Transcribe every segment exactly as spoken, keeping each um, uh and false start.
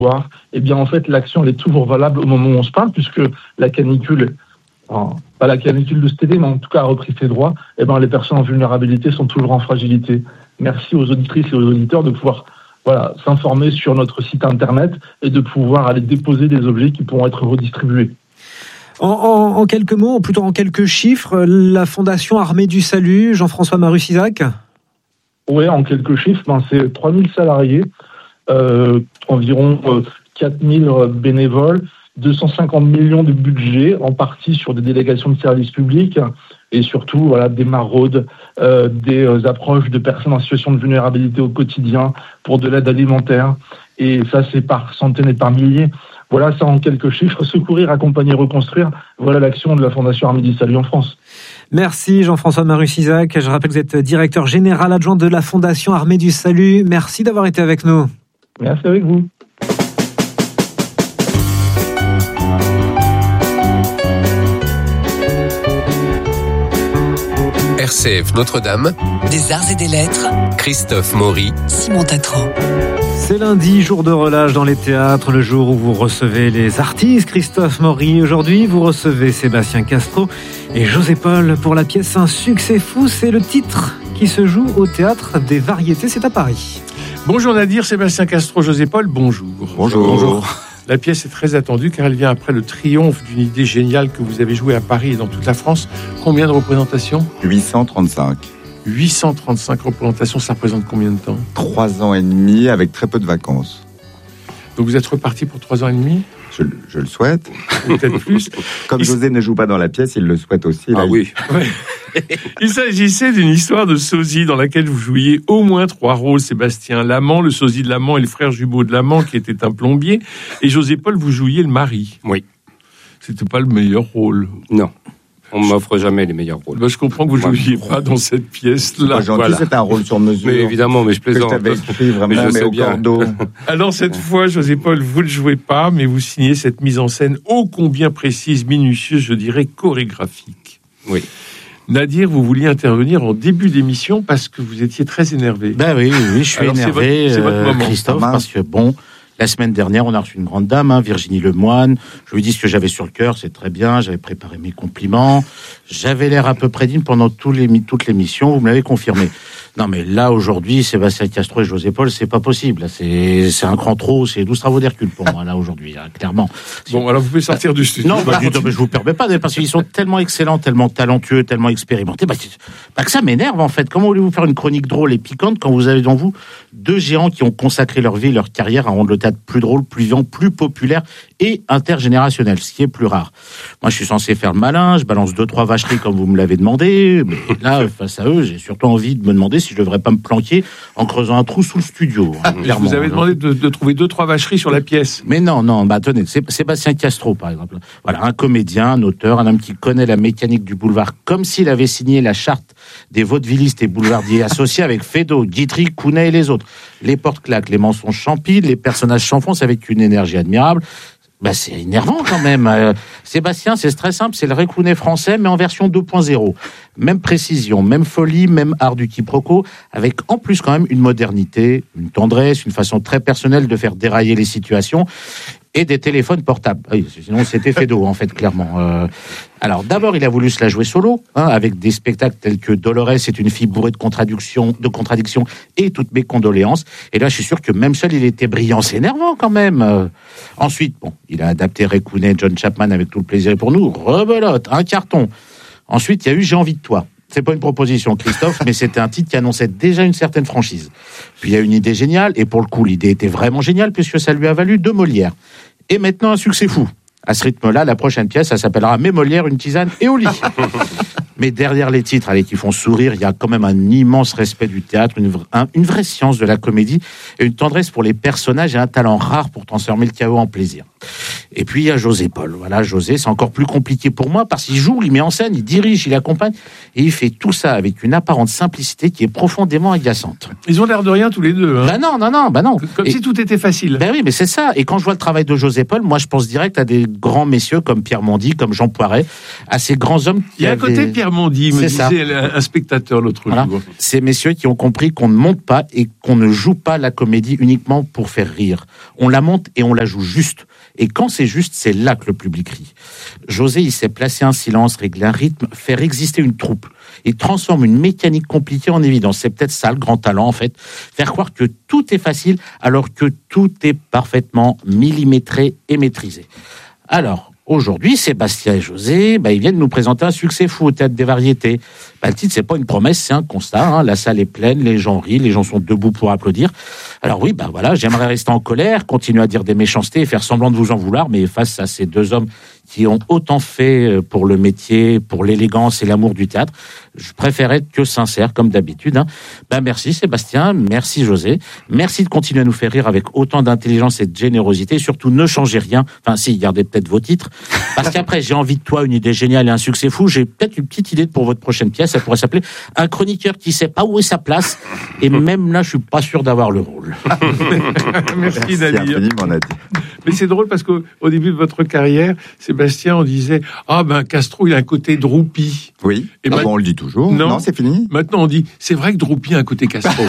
Eh bien, en fait, l'action, elle est toujours valable au moment où on se parle, puisque la canicule, enfin, pas la canicule de cet été, mais en tout cas a repris ses droits. Eh bien, les personnes en vulnérabilité sont toujours en fragilité. Merci aux auditrices et aux auditeurs de pouvoir voilà, s'informer sur notre site internet et de pouvoir aller déposer des objets qui pourront être redistribués. En, en, en quelques mots, plutôt en quelques chiffres, la Fondation Armée du Salut, Jean-François Marus-Isaac ? Oui, en quelques chiffres, ben, c'est trois mille salariés, euh, environ euh, quatre mille bénévoles, deux cent cinquante millions de budget, en partie sur des délégations de services publics et surtout voilà, des maraudes, euh, des euh, approches de personnes en situation de vulnérabilité au quotidien pour de l'aide alimentaire. Et ça, c'est par centaines et par milliers. Voilà, ça en quelques chiffres. Secourir, accompagner, reconstruire. Voilà l'action de la Fondation Armée du Salut en France. Merci Jean-François Marus-Isaac. Je rappelle que vous êtes directeur général adjoint de la Fondation Armée du Salut. Merci d'avoir été avec nous. Merci avec vous. R C F Notre-Dame, des arts et des lettres, Christophe Maury, Simon Tatro. C'est lundi, jour de relâche dans les théâtres, le jour où vous recevez les artistes. Christophe Maury, aujourd'hui, vous recevez Sébastien Castro et José Paul pour la pièce Un succès fou. C'est le titre qui se joue au Théâtre des Variétés, c'est à Paris. Bonjour Nadir, Sébastien Castro, José Paul, bonjour. Bonjour. Bonjour. La pièce est très attendue car elle vient après le triomphe d'une idée géniale que vous avez jouée à Paris et dans toute la France. Combien de représentations ? huit cent trente-cinq. huit cent trente-cinq représentations, ça représente combien de temps ? Trois ans et demi avec très peu de vacances. Donc vous êtes reparti pour trois ans et demi ? Je, je le souhaite. Peut-être plus. Comme il... José ne joue pas dans la pièce, il le souhaite aussi. Ah oui. Ouais. Il s'agissait d'une histoire de sosie dans laquelle vous jouiez au moins trois rôles. Sébastien l'amant, le sosie de l'amant et le frère jumeau de l'amant qui était un plombier. Et José Paul, vous jouiez le mari. Oui. C'était pas le meilleur rôle. Non. On m'offre jamais les meilleurs rôles. Ben, je comprends que vous ne jouiez pas dans cette pièce-là. C'est gentil, voilà. C'est un rôle sur mesure. Mais évidemment, mais je plaisante. Que je t'avais écrit vraiment, mais, je mais sais au bien. cordeau. Alors cette fois, José Paul, vous ne jouez pas, mais vous signez cette mise en scène ô combien précise, minutieuse, je dirais chorégraphique. Oui. Nadir, vous vouliez intervenir en début d'émission parce que vous étiez très énervé. Ben oui, oui, oui je suis Alors, énervé, c'est votre, c'est votre moment. Christophe, parce que bon... La semaine dernière, on a reçu une grande dame, hein, Virginie Lemoine. Je lui ai dit ce que j'avais sur le cœur, c'est très bien. J'avais préparé mes compliments. J'avais l'air à peu près digne pendant tous les, toute l'émission. Vous me l'avez confirmé. Non, mais là, aujourd'hui, Sébastien Castro et José Paul, c'est pas possible. Là, c'est, c'est un cran trop. C'est douze travaux d'Hercule pour moi, là, aujourd'hui, hein, clairement. Bon, alors vous pouvez sortir du studio. Non, bah, du tout, mais je vous permets pas, parce qu'ils sont tellement excellents, tellement talentueux, tellement expérimentés. Bah, bah, que ça m'énerve, en fait. Comment voulez-vous faire une chronique drôle et piquante quand vous avez devant vous deux géants qui ont consacré leur vie et leur carrière à rendre le théâtre plus drôle, plus vivant, plus populaire et intergénérationnel, ce qui est plus rare. Moi, je suis censé faire le malin, je balance deux, trois vacheries comme vous me l'avez demandé, mais là, face à eux, j'ai surtout envie de me demander si je devrais pas me planquer en creusant un trou sous le studio. Hein, je vous avais demandé de, de trouver deux, trois vacheries sur la pièce. Mais non, non, bah tenez, c'est Sébastien Castro, par exemple. Voilà, un comédien, un auteur, un homme qui connaît la mécanique du boulevard comme s'il avait signé la charte des vaudevillistes et boulevardiers associés avec Feydeau, Guitry, Kounet et les autres. Les portes claquent, les mensonges champillent, les personnages s'enfoncent avec une énergie admirable. Bah, c'est énervant quand même. Euh, Sébastien, c'est très simple, c'est le Ray Kounet français, mais en version deux point zéro. Même précision, même folie, même art du quiproquo, avec en plus quand même une modernité, une tendresse, une façon très personnelle de faire dérailler les situations. Et des téléphones portables. Oui, sinon, c'était Feydeau, en fait, clairement. Euh, alors, d'abord, il a voulu se la jouer solo, hein, avec des spectacles tels que Dolores est une fille bourrée de contradictions, de contradictions et toutes mes condoléances. Et là, je suis sûr que même seul, il était brillant. C'est énervant, quand même. Euh, ensuite, bon, il a adapté Ray Kounet, John Chapman avec tout le plaisir pour nous. Rebelote, un carton. Ensuite, il y a eu J'ai envie de toi. C'est pas une proposition, Christophe, mais c'était un titre qui annonçait déjà une certaine franchise. Puis il y a une idée géniale, et pour le coup, l'idée était vraiment géniale, puisque ça lui a valu deux Molières. Et maintenant, un succès fou. À ce rythme-là, la prochaine pièce, ça s'appellera Mes Molières, une tisane et au lit. Mais derrière les titres, allez, qui font sourire, il y a quand même un immense respect du théâtre, une, vra- un, une vraie science de la comédie, et une tendresse pour les personnages et un talent rare pour transformer le chaos en plaisir. Et puis il y a José Paul. Voilà, José, c'est encore plus compliqué pour moi parce qu'il joue, il met en scène, il dirige, il accompagne, et il fait tout ça avec une apparente simplicité qui est profondément agaçante. Ils ont l'air de rien tous les deux. Hein. Bah non, non, non, bah non. Comme et, si tout était facile. Ben oui, mais c'est ça. Et quand je vois le travail de José Paul, moi je pense direct à des grands messieurs comme Pierre Mondy, comme Jean Poiret, à ces grands hommes qui Il y a à côté avaient... Pierre Mondy, me C'est disait ça. un spectateur l'autre Voilà. jour. Ces messieurs qui ont compris qu'on ne monte pas et qu'on ne joue pas la comédie uniquement pour faire rire. On la monte et on la joue juste. Et quand c'est juste, c'est là que le public rit. José, il sait placer un silence, régler un rythme, faire exister une troupe. Il transforme une mécanique compliquée en évidence. C'est peut-être ça le grand talent, en fait. Faire croire que tout est facile alors que tout est parfaitement millimétré et maîtrisé. Alors, aujourd'hui, Sébastien et José, bah, ils viennent nous présenter un succès fou au Théâtre des Variétés. Bah, le titre, c'est pas une promesse, c'est un constat. Hein. La salle est pleine, les gens rient, les gens sont debout pour applaudir. Alors oui, bah voilà, j'aimerais rester en colère, continuer à dire des méchancetés et faire semblant de vous en vouloir, mais face à ces deux hommes qui ont autant fait pour le métier, pour l'élégance et l'amour du théâtre, je préfère être que sincère, comme d'habitude. Hein. Ben merci Sébastien, merci José, merci de continuer à nous faire rire avec autant d'intelligence et de générosité. Surtout, ne changez rien. Enfin, si, gardez peut-être vos titres, parce qu'après, j'ai envie de toi, une idée géniale et un succès fou. J'ai peut-être une petite idée pour votre prochaine pièce. Elle pourrait s'appeler Un chroniqueur qui sait pas où est sa place. Et même là, je suis pas sûr d'avoir le rôle. Merci, Merci Nadir. infiniment, Nadir. Mais c'est drôle parce qu'au au début de votre carrière, Sébastien, on disait ah ben Castro, il a un côté Droupi. Oui, Et ah ma- bon, on le dit toujours. Non. Non, c'est fini. Maintenant, on dit c'est vrai que Droupi a un côté Castro.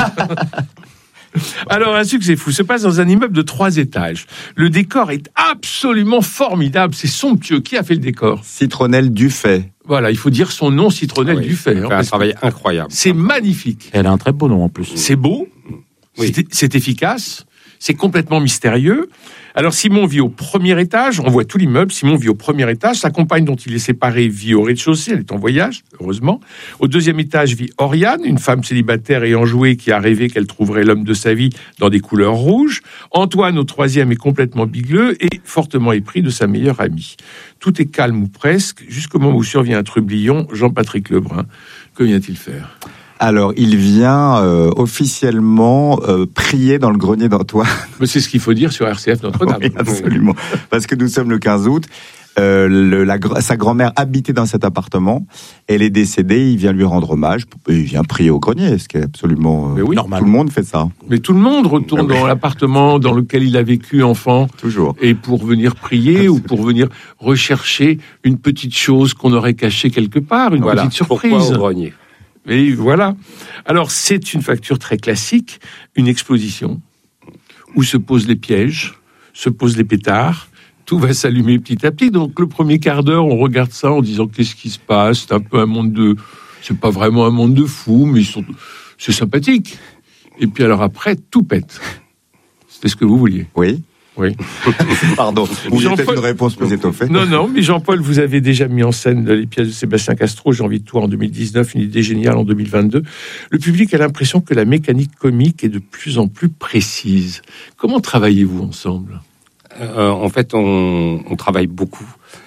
Alors, un succès fou se passe dans un immeuble de trois étages. Le décor est absolument formidable, c'est somptueux. Qui a fait le décor? Citronnelle Dufay. Voilà, il faut dire son nom, Citronnelle Ah oui, Dufay. il hein, fait un parce que travail incroyable. c'est magnifique. Elle a un très beau nom en plus. C'est beau, Oui. c'est, c'est efficace, c'est complètement mystérieux. Alors Simon vit au premier étage, on voit tout l'immeuble, Simon vit au premier étage, sa compagne dont il est séparé vit au rez-de-chaussée, elle est en voyage, heureusement. Au deuxième étage vit Oriane, une femme célibataire et enjouée qui a rêvé qu'elle trouverait l'homme de sa vie dans des couleurs rouges. Antoine, au troisième, est complètement bigleux et fortement épris de sa meilleure amie. Tout est calme ou presque, jusqu'au moment où survient un trublion, Jean-Patrick Lebrun. Que vient-il faire ? Alors, il vient euh, officiellement euh, prier dans le grenier d'Antoine. Mais c'est ce qu'il faut dire sur R C F Notre-Dame. Oui, absolument. Parce que nous sommes le quinze août. Euh, le, la, sa grand-mère habitait dans cet appartement. Elle est décédée. Il vient lui rendre hommage. Et il vient prier au grenier, ce qui est absolument euh, Mais oui, normal. Tout le monde fait ça, Mais tout le monde retourne Ah oui. dans l'appartement dans lequel il a vécu enfant toujours. et pour venir prier ou pour venir rechercher une petite chose qu'on aurait cachée quelque part, une Voilà. petite Pourquoi surprise. au grenier? Et voilà. Alors, c'est une facture très classique, une explosion, où se posent les pièges, se posent les pétards, tout va s'allumer petit à petit. Donc, le premier quart d'heure, on regarde ça en disant qu'est-ce qui se passe. C'est un peu un monde de... C'est pas vraiment un monde de fous, mais ils sont... c'est sympathique. Et puis alors après, tout pète. C'était ce que vous vouliez. Oui. Oui. Pardon. Vous voulez peut-être Jean-Paul- une réponse plus étoffée? Non, non, mais Jean-Paul, vous avez déjà mis en scène les pièces de Sébastien Castro, J'ai envie de toi en deux mille dix-neuf, une idée géniale en deux mille vingt-deux. Le public a l'impression que la mécanique comique est de plus en plus précise. Comment travaillez-vous ensemble ? Euh, en fait, on, on travaille beaucoup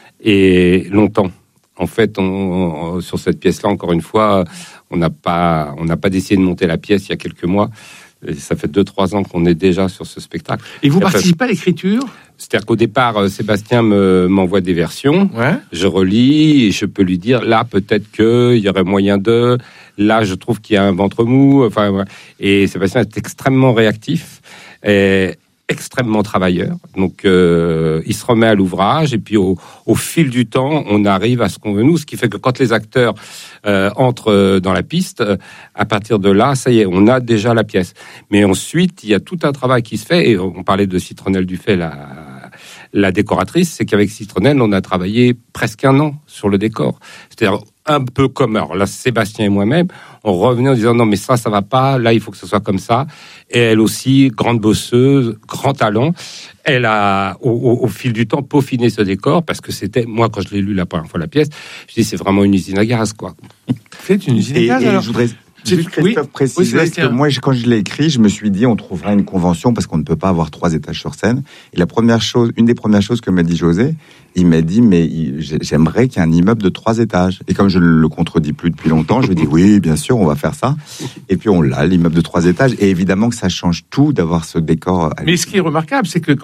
et longtemps. En fait, on, on- sur cette pièce-là, encore une fois, on n'a pas, on n'a pas décidé de monter la pièce il y a quelques mois. Et ça fait deux, trois ans qu'on est déjà sur ce spectacle. Et vous Et participez à l'écriture ? C'est-à-dire qu'au départ, euh, Sébastien me, m'envoie des versions. Ouais. Je relis et je peux lui dire, là, peut-être qu'il y aurait moyen de... Là, je trouve qu'il y a un ventre mou. Enfin, ouais. Et Sébastien est extrêmement réactif et extrêmement travailleur. Donc, euh, il se remet à l'ouvrage et puis au, au fil du temps, on arrive à ce qu'on veut nous. Ce qui fait que quand les acteurs euh, entrent dans la piste, euh, à partir de là, ça y est, on a déjà la pièce. Mais ensuite, il y a tout un travail qui se fait. Et on parlait de Citronnelle Dufay, la, la décoratrice. C'est qu'avec Citronnelle, on a travaillé presque un an sur le décor. C'est-à-dire un peu comme, alors là, Sébastien et moi-même, on revenait en disant non, mais ça, ça va pas, là, il faut que ce soit comme ça. Et elle aussi, grande bosseuse, grand talent, elle a, au, au, au fil du temps, peaufiné ce décor parce que c'était, moi, quand je l'ai lu la première fois, la pièce, je dis c'est vraiment une usine à gaz, quoi. Faites une usine à Et, gaz, et alors. je voudrais C'est- juste, oui. Christophe, Oui, préciser Sébastien. que moi, quand je l'ai écrit, je me suis dit, on trouvera une convention parce qu'on ne peut pas avoir trois étages sur scène. Et la première chose, une des premières choses que m'a dit José, il m'a dit, mais il- j'ai- j'aimerais qu'il y ait un immeuble de trois étages. Et comme je ne le contredis plus depuis longtemps, je lui dis, oui, bien sûr, on va faire ça. Et puis on l'a, l'immeuble de trois étages. Et évidemment que ça change tout d'avoir ce décor. Mais ce qui est remarquable, c'est que quand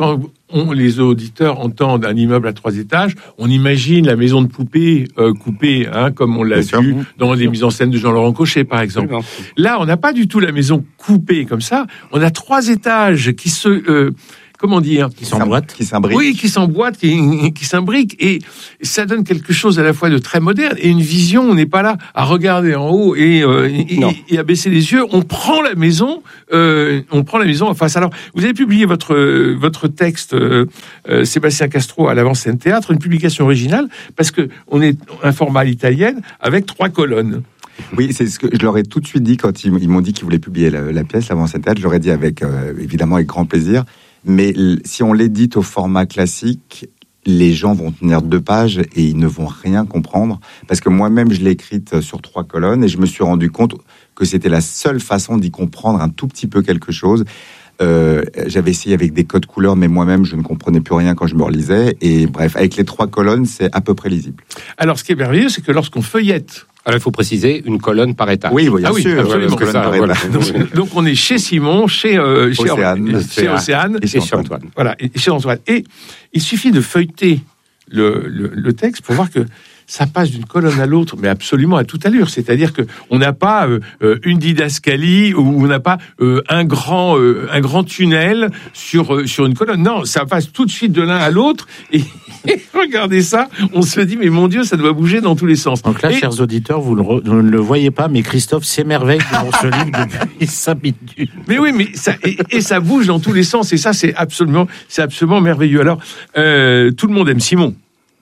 on, les auditeurs entendent un immeuble à trois étages, on imagine la maison de poupée euh, coupée, hein, comme on l'a Bien vu sûr. dans les mises en scène de Jean-Laurent Cochet, par exemple. Absolument. Là, on n'a pas du tout la maison coupée comme ça. On a trois étages qui se... Euh, comment dire, Qui s'emboîtent. Qui s'imbriquent. oui, qui s'emboîtent, qui, qui s'imbriquent, et ça donne quelque chose à la fois de très moderne et une vision. On n'est pas là à regarder en haut et, euh, et, Non. et à baisser les yeux. On prend la maison, euh, on prend la maison en face. Alors, vous avez publié votre votre texte, euh, euh, Sébastien Castro, à l'Avant-Scène Théâtre, une publication originale parce que on est un format à l'italienne avec trois colonnes. Oui, c'est ce que je leur ai tout de suite dit quand ils, ils m'ont dit qu'ils voulaient publier la, la pièce, l'Avant-Scène Théâtre. Je leur ai dit avec, euh, évidemment, avec grand plaisir. Mais l- si on l'édite au format classique, les gens vont tenir deux pages et ils ne vont rien comprendre. Parce que moi-même, je l'ai écrite sur trois colonnes et je me suis rendu compte que c'était la seule façon d'y comprendre un tout petit peu quelque chose. Euh, j'avais essayé avec des codes couleurs, mais moi-même, je ne comprenais plus rien quand je me relisais. Et bref, avec les trois colonnes, c'est à peu près lisible. Alors, ce qui est merveilleux, c'est que lorsqu'on feuillette, Alors, il faut préciser une colonne par étage. Oui, bien Ah oui, sûr. absolument. Colonne Ça, par voilà. étage. donc, donc on est chez Simon, chez euh, chez Océane. chez Océane, Et Et chez chez Antoine. Antoine. voilà, et chez Antoine. Et il suffit de feuilleter le, le, le texte pour voir que ça passe d'une colonne à l'autre, mais absolument à toute allure. C'est-à-dire que on n'a pas euh, euh, une didascalie ou on n'a pas euh, un grand euh, un grand tunnel sur euh, sur une colonne. Non, ça passe tout de suite de l'un à l'autre. Et, et regardez ça, on se dit mais mon Dieu, ça doit bouger dans tous les sens. Donc là, Et- chers auditeurs, vous, le re- vous ne le voyez pas, mais Christophe s'émerveille devant ce livre depuis cinq minutes. Mais oui, mais ça et, et ça bouge dans tous les sens et ça c'est absolument c'est absolument merveilleux. Alors euh, tout le monde aime Simon.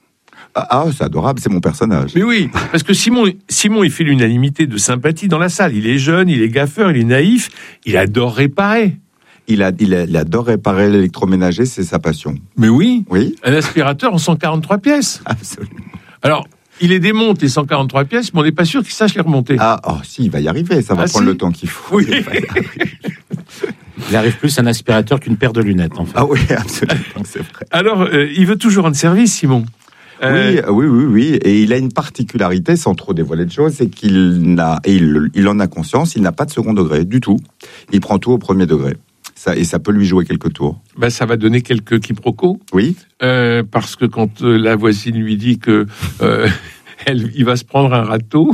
Ah, ah, c'est adorable, c'est mon personnage. Mais oui, parce que Simon Simon il fait l'unanimité de sympathie dans la salle. Il est jeune, il est gaffeur, il est naïf, il adore réparer. Il, a, il, a- il adore réparer l'électroménager, c'est sa passion. Mais oui, Oui, un aspirateur en cent quarante-trois pièces. absolument. Alors il les démonte les cent quarante-trois pièces, mais on n'est pas sûr qu'il sache les remonter. Ah, oh, si, il va y arriver, ça va Ah, prendre si. le temps qu'il faut. Oui. Il va y arriver. Il arrive plus un aspirateur qu'une paire de lunettes, en fait. Ah oui, absolument, c'est vrai. Alors euh, il veut toujours rendre service, Simon. Euh, Oui, oui, oui, oui. Et il a une particularité, sans trop dévoiler de choses, c'est qu'il n'a, et il, il en a conscience, il n'a pas de second degré du tout. Il prend tout au premier degré. Ça, et ça peut lui jouer quelques tours. ben, ça va donner quelques quiproquos. Oui, Euh, parce que quand euh, la voisine lui dit que euh, elle, il va se prendre un râteau,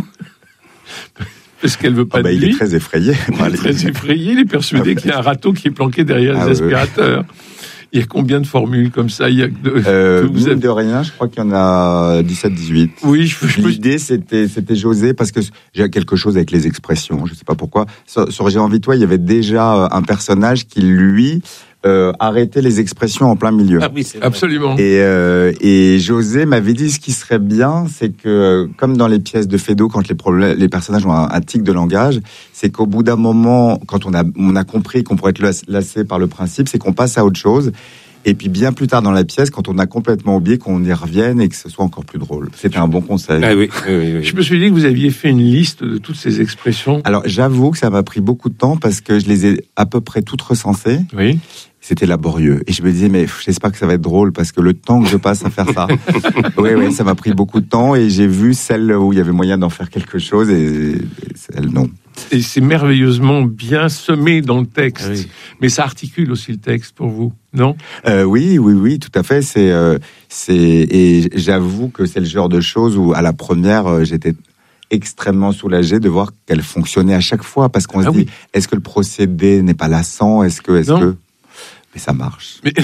parce qu'elle veut pas ah bah, de il lui, est très effrayé. il est très effrayé, il est persuadé Ah ouais. qu'il y a un râteau qui est planqué derrière Ah les ouais. aspirateurs. Il y a combien de formules comme ça? Il y a de, Euh, que vous mine avez- de rien, je crois qu'il y en a dix-sept, dix-huit. Oui, je, je me- L'idée, c'était, c'était José, parce que j'ai quelque chose avec les expressions, je sais pas pourquoi. Sur, sur J'ai envie de toi, il y avait déjà euh, un personnage qui, lui, euh, arrêtait les expressions en plein milieu. Ah oui, c'est vrai. absolument. Et, euh, et José m'avait dit ce qui serait bien, c'est que, comme dans les pièces de Feydeau, quand les, problèmes, les personnages ont un, un tic de langage, c'est qu'au bout d'un moment, quand on a, on a compris qu'on pourrait être las- lassé par le principe, c'est qu'on passe à autre chose. Et puis bien plus tard dans la pièce, quand on a complètement oublié, qu'on y revienne et que ce soit encore plus drôle. C'était un bon conseil. Ah oui, oui, oui, oui. Je me suis dit que vous aviez fait une liste de toutes ces expressions. Alors j'avoue que ça m'a pris beaucoup de temps parce que je les ai à peu près toutes recensées. Oui. C'était laborieux. Et je me disais, mais j'espère que ça va être drôle parce que le temps que je passe à faire ça. Oui, oui, ça m'a pris beaucoup de temps et j'ai vu celle où il y avait moyen d'en faire quelque chose et, et celle non. Et c'est merveilleusement bien semé dans le texte. Ah oui. Mais ça articule aussi le texte pour vous, non? Euh, oui, oui, oui, tout à fait. C'est, euh, c'est, et j'avoue que c'est le genre de choses où à la première, euh, j'étais extrêmement soulagé de voir qu'elle fonctionnait à chaque fois parce qu'on Ah se oui. dit, est-ce que le procédé n'est pas lassant? Est-ce que, est-ce Non. que, mais ça marche. Mais-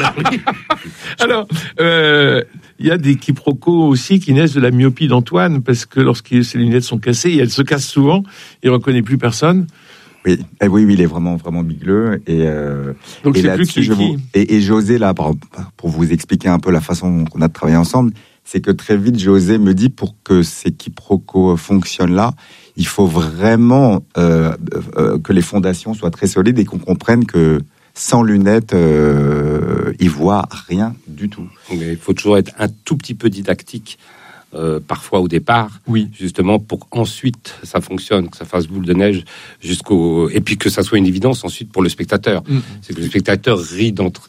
Alors, euh, il y a des quiproquos aussi qui naissent de la myopie d'Antoine, parce que lorsque ses lunettes sont cassées, et elles se cassent souvent, il ne reconnaît plus personne. Oui, eh oui, oui, il est vraiment, vraiment bigleux. Et, euh, Donc et c'est plus là-dessus, qui je vous- qui. et, et José, là, pour, pour vous expliquer un peu la façon qu'on a de travailler ensemble, c'est que très vite, José me dit, pour que ces quiproquos fonctionnent là, il faut vraiment euh, euh, que les fondations soient très solides et qu'on comprenne que sans lunettes, euh, il voit rien du tout. Mais il faut toujours être un tout petit peu didactique, euh, parfois au départ, Oui. justement pour qu'ensuite ça fonctionne, que ça fasse boule de neige jusqu'au, et puis que ça soit une évidence ensuite pour le spectateur. Mm. C'est que le spectateur rit d'entre... quand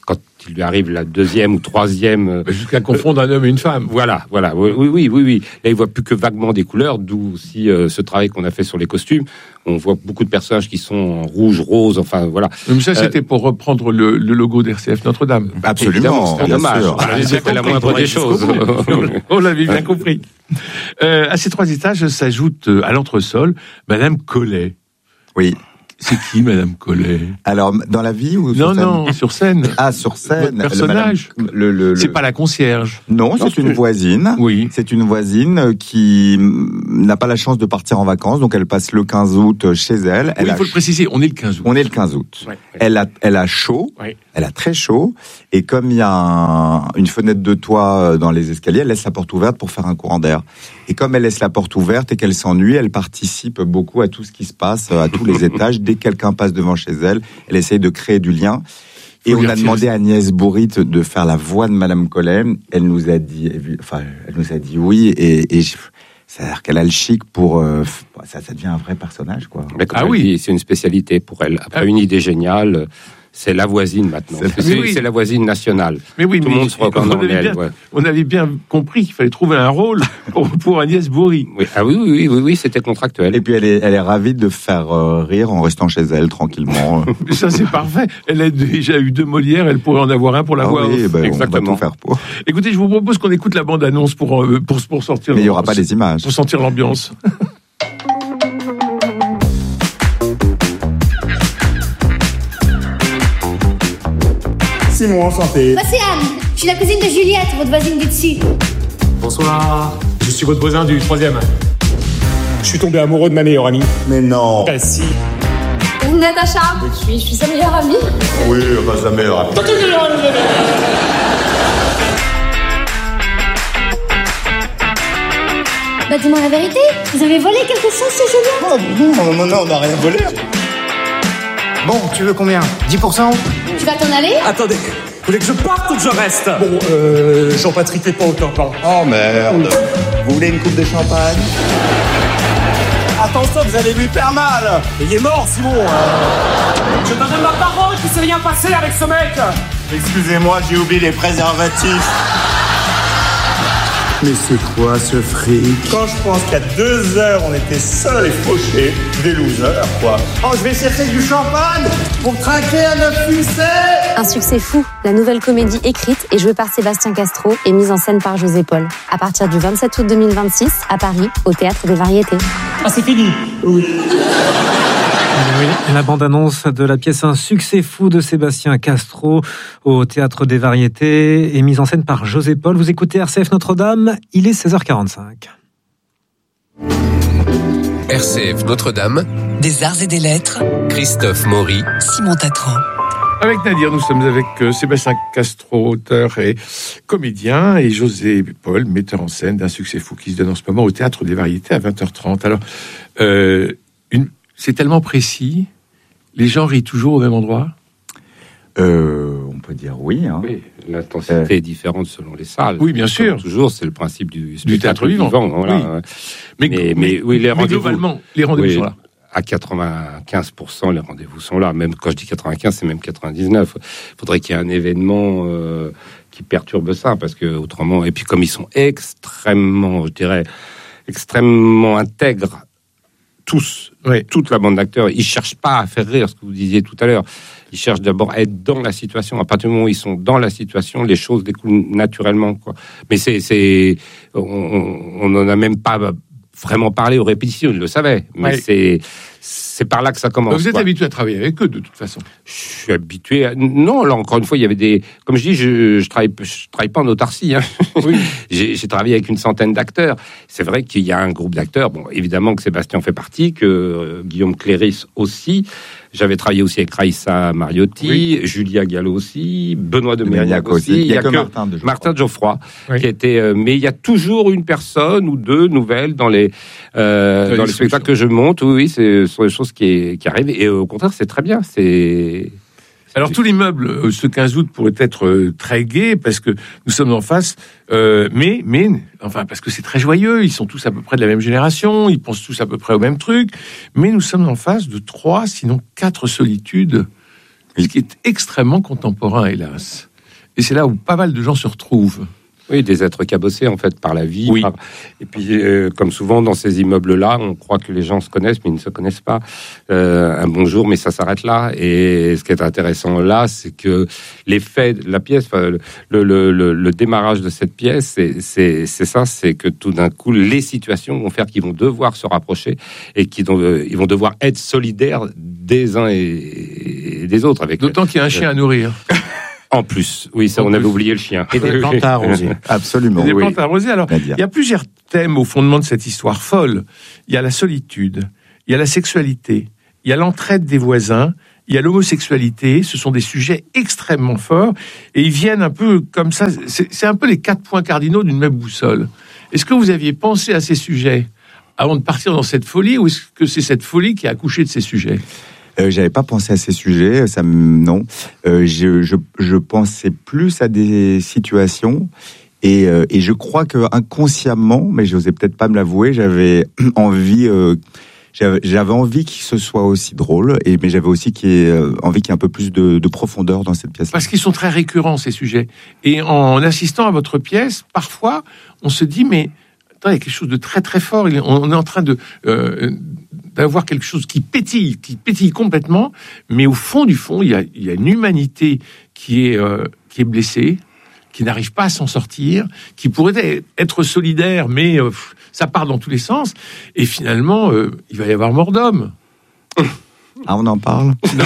qu'il lui arrive la deuxième ou troisième. Euh, Jusqu'à confondre un homme et une femme. Voilà, voilà, oui, oui, oui, oui, oui. Là, il voit plus que vaguement des couleurs, d'où aussi euh, ce travail qu'on a fait sur les costumes. On voit beaucoup de personnages qui sont en rouge, rose, enfin voilà. Mais ça, c'était euh, pour reprendre le, le logo d'R C F Notre-Dame. Absolument, c'est dommage. sûr. Voilà, c'était la moindre des choses. On l'avait bien compris. Euh, à ces trois étages s'ajoute à l'entresol Madame Collet. Oui. C'est qui, Madame Collet? Alors, dans la vie ou non, sur scène? Non, sur scène. Ah, sur scène. Votre personnage. Le, madame, le, le, c'est le... pas la concierge. Non, non c'est, c'est une voisine. Oui. C'est une voisine qui n'a pas la chance de partir en vacances, donc elle passe le quinze août chez elle. elle oui, il faut ch... le préciser, on est le quinze août. On est le quinze août. Ouais, ouais. Elle a, elle a chaud. Ouais. Elle a très chaud. Et comme il y a un, une fenêtre de toit dans les escaliers, elle laisse la porte ouverte pour faire un courant d'air. Et comme elle laisse la porte ouverte et qu'elle s'ennuie, elle participe beaucoup à tout ce qui se passe à tous les étages. Dès que quelqu'un passe devant chez elle, elle essaye de créer du lien. Et on a demandé à Agnès Bourrit de faire la voix de Madame Collet. Elle nous a dit, enfin, elle nous a dit oui. Et, et c'est-à-dire qu'elle a le chic pour, euh, ça, ça devient un vrai personnage, quoi. Mais ah oui, dit, c'est une spécialité pour elle. Après ah une idée géniale. C'est la voisine maintenant. C'est, c'est, oui. c'est la voisine nationale. Mais oui, tout mais le monde se reconnaît en elle. Bien, ouais. On avait bien compris qu'il fallait trouver un rôle pour, pour Agnès Bourrit. Oui, ah oui, oui, oui, oui, oui, c'était contractuel. Et puis elle est, elle est ravie de faire euh, rire en restant chez elle tranquillement. Mais ça c'est parfait. Elle a déjà eu deux Molières, elle pourrait en avoir un pour la ah voix. Oui, ben, exactement. On va tout faire pour. Écoutez, je vous propose qu'on écoute la bande annonce pour pour pour sortir. Mais il y aura pas les images. Pour sentir l'ambiance. Simon, enchanté. Moi c'est Anne, je suis la cousine de Juliette, votre voisine du dessus. Bonsoir, je suis votre voisin du troisième. Je suis tombé amoureux de ma meilleure amie. Mais non. Ah si. Vous Natacha, je suis, je suis sa meilleure amie. Oui, enfin sa meilleure amie. Bah dis-moi la vérité, vous avez volé quelque chose chez Juliette? Oh non, non, non, on n'a rien volé. Bon, tu veux combien? dix pour cent? Tu vas t'en aller? Attendez, vous voulez que je parte ou que je reste? Bon, euh, Jean-Patrick n'est pas autant, pardon. Oh merde. Vous voulez une coupe de champagne? Attention, vous allez lui faire mal. Il est mort, Simon. Euh... Je te donne ma parole qu'il s'est rien passé avec ce mec. Excusez-moi, j'ai oublié les préservatifs. Mais c'est quoi ce fric? Quand je pense qu'à deux heures, on était seuls et fauchés, des losers, quoi. Oh, je vais chercher du champagne pour craquer à neuf succès. Un succès fou, la nouvelle comédie écrite et jouée par Sébastien Castro et mise en scène par José Paul. À partir du vingt-sept août deux mille vingt-six, à Paris, au Théâtre des Variétés. Ah, c'est fini? Oui. La bande-annonce de la pièce Un succès fou de Sébastien Castro au Théâtre des Variétés est mise en scène par José Paul. Vous écoutez R C F Notre-Dame, il est seize heures quarante-cinq. R C F Notre-Dame, des arts et des lettres, Christophe Maury, Simon Tatro. Avec Nadir, nous sommes avec Sébastien Castro, auteur et comédien, et José Paul, metteur en scène d'un succès fou qui se donne en ce moment au Théâtre des Variétés à vingt heures trente. Alors, euh, une... c'est tellement précis, les gens rient toujours au même endroit? Euh, on peut dire oui. Hein. Oui, l'intensité euh... est différente selon les salles. Oui, bien sûr. Comme toujours, c'est le principe du, du théâtre vivant. vivant voilà. Oui. Mais, mais, mais, mais, oui, les mais globalement, les rendez-vous oui, sont là. À quatre-vingt-quinze pour cent, les rendez-vous sont là. Même quand je dis quatre-vingt-quinze, c'est même quatre-vingt-dix-neuf. Il faudrait qu'il y ait un événement euh, qui perturbe ça, parce que autrement. Et puis comme ils sont extrêmement, je dirais, extrêmement intègres, tous, oui. toute la bande d'acteurs, ils cherchent pas à faire rire, ce que vous disiez tout à l'heure. Ils cherchent d'abord à être dans la situation. À partir du moment où ils sont dans la situation, les choses découlent naturellement, quoi. Mais c'est, c'est, on n'en a même pas vraiment parlé aux répétitions, ils le savaient. Mais oui. c'est, c'est par là que ça commence. Vous êtes quoi. habitué à travailler avec eux, de toute façon. Je suis habitué à... Non, là, encore une fois, il y avait des... Comme je dis, je je travaille, je travaille pas en autarcie. Hein. Oui. j'ai, j'ai travaillé avec une centaine d'acteurs. C'est vrai qu'il y a un groupe d'acteurs. Bon, évidemment que Sébastien fait partie, que euh, Guillaume Cléris aussi. J'avais travaillé aussi avec Raïssa Mariotti, oui. Julia Gallo aussi, Benoît de Mérignac aussi. Il n'y a, a que Martin de Geoffroy. Martin de Geoffroy oui. qui était... Euh, mais il y a toujours une personne ou deux nouvelles dans les, euh, dans les spectacles que je monte. Oui, oui, c'est, ce sont des choses qui, qui arrivent. Et au contraire, c'est très bien. C'est... Alors, tout l'immeuble, ce quinze août, pourrait être très gai, parce que nous sommes en face, euh, mais, mais, enfin, parce que c'est très joyeux, ils sont tous à peu près de la même génération, ils pensent tous à peu près au même truc, mais nous sommes en face de trois, sinon quatre solitudes, ce qui est extrêmement contemporain, hélas. Et c'est là où pas mal de gens se retrouvent. Oui, des êtres cabossés en fait par la vie. Oui. Par... Et puis, euh, comme souvent dans ces immeubles-là, on croit que les gens se connaissent, mais ils ne se connaissent pas. Euh, un bonjour, mais ça s'arrête là. Et ce qui est intéressant là, c'est que l'effet de la pièce, le, le, le, le démarrage de cette pièce, c'est, c'est, c'est ça, c'est que tout d'un coup, les situations vont faire qu'ils vont devoir se rapprocher et qu'ils vont, euh, ils vont devoir être solidaires des uns et, et des autres. Avec D'autant qu'il y a un chien à nourrir. En plus, oui, ça, en on plus. avait oublié le chien. Et des plantes à arroser. Absolument. Et des oui. plantes à arroser. Alors, il y a plusieurs thèmes au fondement de cette histoire folle. Il y a la solitude, il y a la sexualité, il y a l'entraide des voisins, il y a l'homosexualité. Ce sont des sujets extrêmement forts et ils viennent un peu comme ça. C'est, c'est un peu les quatre points cardinaux d'une même boussole. Est-ce que vous aviez pensé à ces sujets avant de partir dans cette folie, ou est-ce que c'est cette folie qui a accouché de ces sujets ? Euh, j'avais pas pensé à ces sujets, ça me, non. Euh, je, je, je pensais plus à des situations et, euh, et je crois que inconsciemment, mais j'osais peut-être pas me l'avouer, j'avais envie, euh, j'avais, j'avais envie qu'il se soit aussi drôle, et mais j'avais aussi qu'il y ait, euh, envie qu'il y ait un peu plus de, de profondeur dans cette pièce. Parce qu'ils sont très récurrents, ces sujets. Et en assistant à votre pièce, parfois, on se dit, mais attends, il y a quelque chose de très très fort. On est en train de euh, d'avoir quelque chose qui pétille, qui pétille complètement. Mais au fond du fond, il y a, il y a une humanité qui est euh, qui est blessée, qui n'arrive pas à s'en sortir, qui pourrait être solidaire, mais euh, ça part dans tous les sens. Et finalement, euh, il va y avoir mort d'homme. Ah, on en parle ? Non.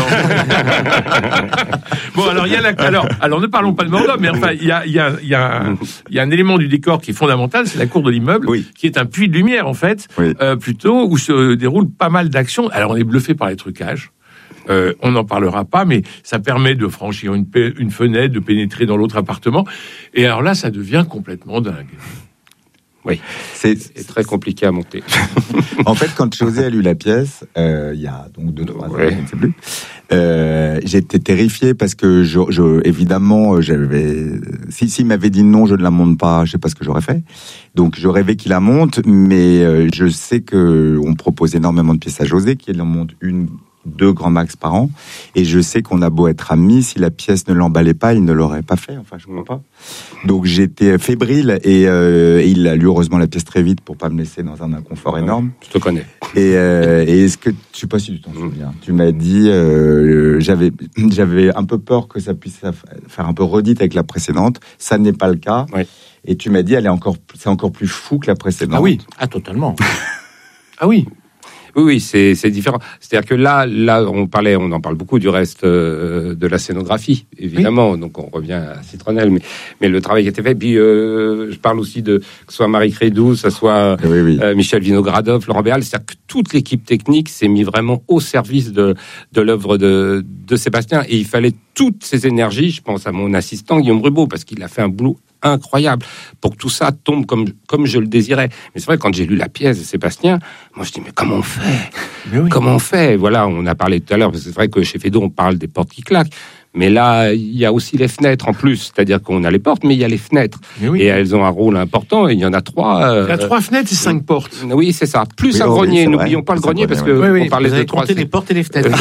Bon, alors, il y a la, alors, alors, ne parlons pas de mort d'homme, mais enfin, il y a, il y a, il y a, un, il y a un élément du décor qui est fondamental, c'est la cour de l'immeuble, oui. qui est un puits de lumière, en fait, oui. euh, plutôt, où se déroulent pas mal d'actions. Alors, on est bluffé par les trucages. Euh, on n'en parlera pas, mais ça permet de franchir une, une fenêtre, de pénétrer dans l'autre appartement. Et alors là, ça devient complètement dingue. Oui, c'est, c'est très compliqué à monter. En fait, quand José a lu la pièce, euh, il y a donc deux, trois ans, ouais. je ne sais plus, euh, j'étais terrifié parce que, je, je, évidemment, j'avais, si, s'il m'avait dit non, je ne la monte pas, je sais pas ce que j'aurais fait. Donc, je rêvais qu'il la monte, mais euh, je sais que on propose énormément de pièces à José, qu'il en monte une, deux grands max par an, et je sais qu'on a beau être amis, si la pièce ne l'emballait pas, il ne l'aurait pas fait, enfin je comprends pas. Donc j'étais fébrile, et, euh, et il a lu heureusement la pièce très vite pour pas me laisser dans un inconfort énorme. Je te connais. Et, euh, et est-ce que, je sais pas si tu t'en souviens, tu m'as dit, euh, j'avais, j'avais un peu peur que ça puisse faire un peu redite avec la précédente, ça n'est pas le cas, oui. Et tu m'as dit, elle est encore, c'est encore plus fou que la précédente. Ah oui, ah totalement. Ah oui. Oui, oui, c'est, c'est différent. C'est-à-dire que là, là, on parlait, on en parle beaucoup du reste euh, de la scénographie, évidemment. Oui. Donc on revient à Citronnelle, mais mais le travail qui a été fait. Puis euh, je parle aussi de que ce soit Marie Crédou, que ce soit oui, oui. Euh, Michel Vinogradov, Laurent Béal. C'est-à-dire que toute l'équipe technique s'est mise vraiment au service de de l'œuvre de de Sébastien, et il fallait toutes ces énergies. Je pense à mon assistant Guillaume Rubaud, parce qu'il a fait un boulot incroyable pour que tout ça tombe comme comme je le désirais. Mais c'est vrai, quand j'ai lu la pièce de Sébastien, moi je dis mais comment on fait mais oui. Comment on fait Voilà, on a parlé tout à l'heure, parce que c'est vrai que chez Feydeau on parle des portes qui claquent, mais là il y a aussi les fenêtres en plus, c'est-à-dire qu'on a les portes, mais il y a les fenêtres, oui. Et elles ont un rôle important. Et il y en a trois. Euh, il y a trois fenêtres et cinq portes. Oui, c'est ça. Plus oui, un oui, grenier. N'oublions vrai. pas le c'est grenier, vrai, parce que oui, on parlait vous de trois. les portes et les fenêtres.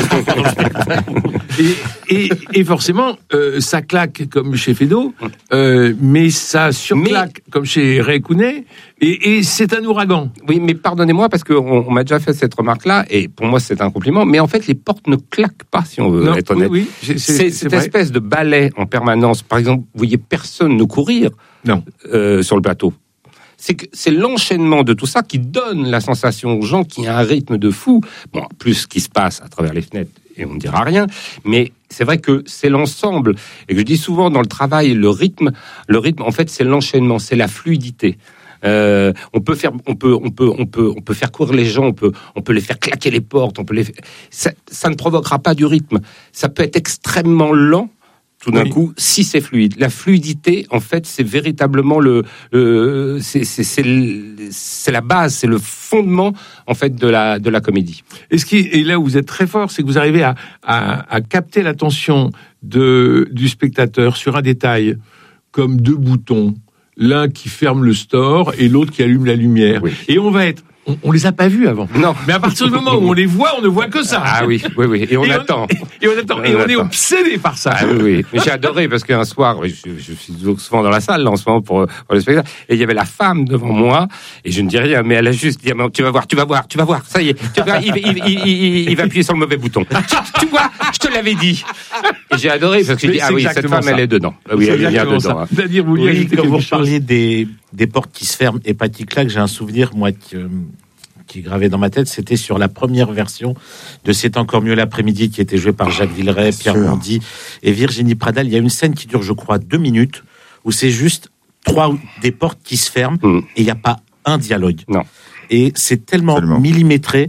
et, et, et forcément, euh, ça claque comme chez Feydeau, euh, mais ça surclaque mais... comme chez Ray Kounet, et, et c'est un ouragan. Oui, mais pardonnez-moi, parce qu'on on m'a déjà fait cette remarque-là, et pour moi c'est un compliment, mais en fait les portes ne claquent pas, si on veut non, être honnête. Oui, oui, c'est, c'est, c'est cette vrai. espèce de balai en permanence. Par exemple, vous voyez personne ne courir non. Euh, sur le plateau. C'est que c'est l'enchaînement de tout ça qui donne la sensation aux gens qu'il y a un rythme de fou. Bon, plus ce qui se passe à travers les fenêtres, et on ne dira rien, mais c'est vrai que c'est l'ensemble. Et que je dis souvent dans le travail, le rythme, le rythme, en fait, c'est l'enchaînement, c'est la fluidité. Euh, on peut faire, on peut, on peut, on peut, on peut faire courir les gens, on peut, on peut les faire claquer les portes, on peut les. Ça, ça ne provoquera pas du rythme. Ça peut être extrêmement lent. Tout d'un oui. coup, si c'est fluide. La fluidité, en fait, c'est véritablement le, le c'est, c'est, c'est, c'est la base, c'est le fondement, en fait, de la, de la comédie. Et ce qui, et là où vous êtes très fort, c'est que vous arrivez à, à, à capter l'attention de, du spectateur sur un détail, comme deux boutons, l'un qui ferme le store et l'autre qui allume la lumière. Oui. Et on va être on, on les a pas vus avant. Non. Mais à partir du moment où on les voit, on ne voit que ça. Ah oui, oui, oui. Et on et attend. On, et on attend. Et on, on est obsédé par ça. Ah oui, oui. Mais j'ai adoré parce qu'un soir, je, je suis souvent dans la salle là, en ce moment pour, pour le spectacle, et il y avait la femme devant moi, et je ne dis rien, mais elle a juste dit, tu vas voir, tu vas voir, tu vas voir, ça y est, tu vas voir, il, il, il, il, il va appuyer sur le mauvais bouton. tu, tu vois, je te l'avais dit. Et j'ai adoré parce que je dis, ah oui, cette femme, ça. Elle est dedans. Ah oui, elle est bien dedans. Hein. C'est-à-dire, vous oui, quand vous parliez des, des portes qui se ferment et pas qui claquent, j'ai un souvenir, moi, qui, euh, qui est gravé dans ma tête, c'était sur la première version de C'est encore mieux l'après-midi, qui était jouée par Jacques Villeray, Pierre Mondy et Virginie Pradal. Il y a une scène qui dure, je crois, deux minutes, où c'est juste trois, des portes qui se ferment mmh. et il n'y a pas un dialogue. Non. Et c'est tellement Seulement. millimétré,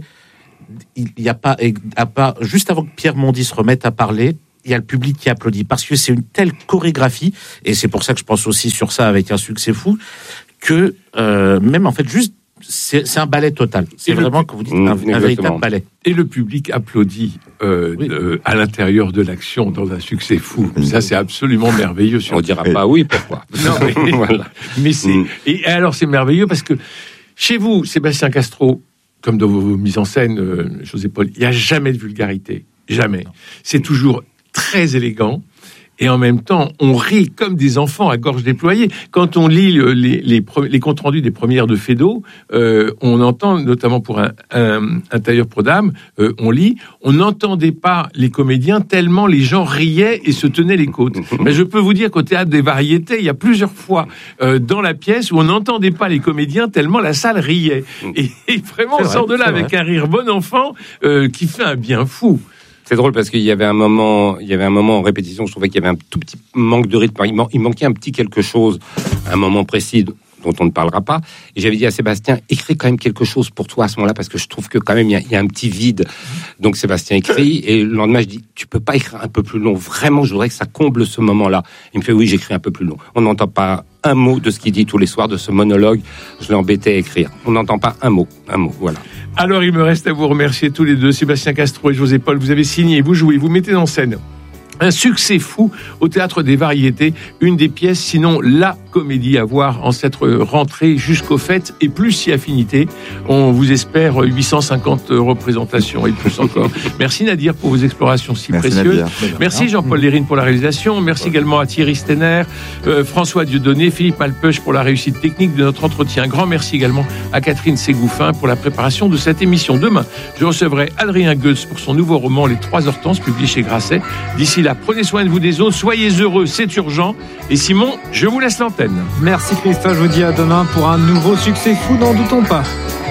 il y a pas, à part, juste avant que Pierre Mondy se remette à parler, il y a le public qui applaudit, parce que c'est une telle chorégraphie, et c'est pour ça que je pense aussi sur ça avec Un succès fou, que euh, même en fait juste c'est, c'est un ballet total. C'est et vraiment, comme vous dites, mmh, un, un véritable ballet. Et le public applaudit euh, oui. euh, à l'intérieur de l'action dans Un succès fou. Mmh. Ça, c'est absolument merveilleux. On dira pas oui, pourquoi. Non, mais, voilà. mais c'est mmh. et alors c'est merveilleux parce que chez vous, Sébastien Castro, comme dans vos mises en scène, euh, José Paul, il n'y a jamais de vulgarité, jamais. Non. C'est toujours très élégant. Et en même temps, on rit comme des enfants à gorge déployée. Quand on lit le, les, les, les comptes rendus des premières de Feydeau, euh, on entend, notamment pour un, un, un tailleur pro dame, euh, on lit, on n'entendait pas les comédiens tellement les gens riaient et se tenaient les côtes. Mais je peux vous dire qu'au Théâtre des Variétés, il y a plusieurs fois euh, dans la pièce où on n'entendait pas les comédiens tellement la salle riait. Et, et vraiment, c'est on vrai, sort de là avec vrai. un rire bon enfant euh, qui fait un bien fou. C'est drôle parce qu'il y avait un moment, il y avait un moment en répétition, je trouvais qu'il y avait un tout petit manque de rythme. Il, man- il manquait un petit quelque chose, un moment précis dont on ne parlera pas. Et j'avais dit à Sébastien, écris quand même quelque chose pour toi à ce moment-là, parce que je trouve que quand même il y a, il y a un petit vide. Donc Sébastien écrit, et le lendemain je dis, tu peux pas écrire un peu plus long. Vraiment, je voudrais que ça comble ce moment-là. Il me fait, oui, j'écris un peu plus long. On n'entend pas un mot de ce qu'il dit tous les soirs, de ce monologue. Je l'ai embêté à écrire. On n'entend pas un mot, un mot, voilà. Alors, il me reste à vous remercier tous les deux, Sébastien Castro et José Paul. Vous avez signé, vous jouez, vous mettez en scène Un succès fou au Théâtre des Variétés, une des pièces, sinon la comédie à voir en cette rentrée jusqu'aux fêtes et plus si affinité. On vous espère huit cent cinquante représentations et plus encore. Merci Nadir pour vos explorations si Merci précieuses. Nadir. Merci Jean-Paul Lérine pour la réalisation. Merci également à Thierry Stenner, euh, François Dieudonné, Philippe Malpeuch pour la réussite technique de notre entretien. Grand merci également à Catherine Ségouffin pour la préparation de cette émission. Demain, je recevrai Adrien Goetz pour son nouveau roman Les Trois Hortenses, publié chez Grasset. D'ici là, prenez soin de vous des autres, soyez heureux, c'est urgent. Et Simon, je vous laisse l'antenne. Merci Christophe, je vous dis à demain pour un nouveau succès fou, n'en doutons pas.